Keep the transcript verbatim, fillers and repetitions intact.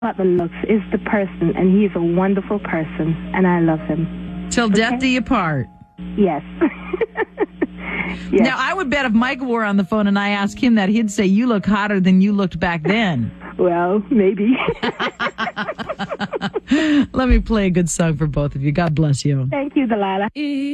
about the looks. It's the person, and he's a wonderful person, and I love him. Till Okay? death do you part. Yes. Yes. Now, I would bet if Mike were on the phone and I asked him that, he'd say, you look hotter than you looked back then. Well, maybe. Let me play a good song for both of you. God bless you. Thank you, Delilah.